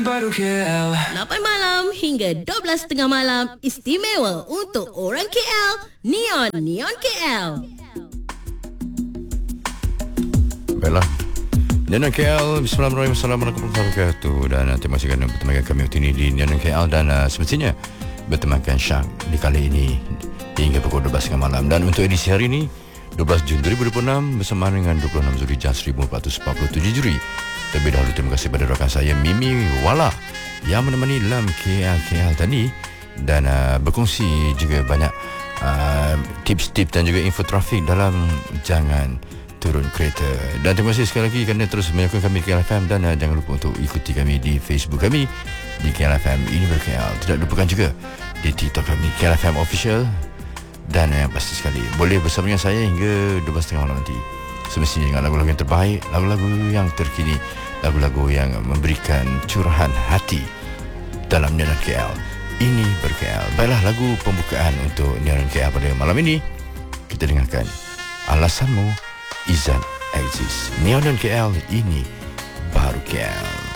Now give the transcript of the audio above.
Baru KL 8 malam hingga 12.30 malam istimewa untuk orang KL. Neon KL. Baiklah, Neon KL, Bismillahirrahmanirrahim, Assalamualaikum warahmatullahi wabarakatuh. Dan terima kasih kerana bertemankan kami hari ini di Neon KL. Dan semestinya bertemankan Syang di kali ini hingga pukul 12 malam. Dan untuk edisi hari ini 12 Jun 2026 bersama dengan 26 Zulhijjah 1447 Hijri. Terlebih dahulu terima kasih kepada rakan saya Mimi Wala yang menemani dalam KL tadi dan berkongsi juga banyak tips-tips dan juga info trafik dalam jangan turun kereta. Dan terima kasih sekali lagi kerana terus menyokong kami KL FM dan jangan lupa untuk ikuti kami di Facebook kami di KL FM ini KL. Tidak lupakan juga di TikTok kami KL FM Official. Dan yang pasti sekali boleh bersama dengan saya hingga 12.30 malam nanti. Semestinya dengan lagu-lagu yang terbaik, lagu-lagu yang terkini, lagu-lagu yang memberikan curahan hati dalam Neon KL. Ini ber-KL. Baiklah, lagu pembukaan untuk Neon KL pada malam ini kita dengarkan Alasanmu Izan Aziz. Neon KL, ini baru KL.